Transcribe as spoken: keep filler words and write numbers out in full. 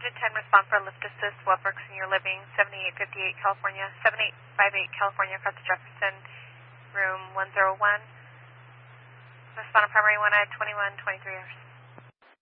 ten, respond for lift assist, what works in your living, seventy-eight fifty-eight California, seventy-eight fifty-eight California, across the Jefferson, room one oh one. Respond on primary one at twenty-one twenty-three hours.